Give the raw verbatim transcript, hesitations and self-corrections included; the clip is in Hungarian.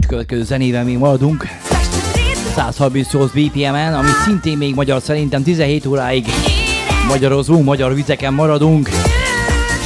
következő zenével még maradunk. száz harmincnyolc bé pé em-en, ami szintén még magyar, szerintem tizenhét óráig magyarozunk, magyar vizeken maradunk.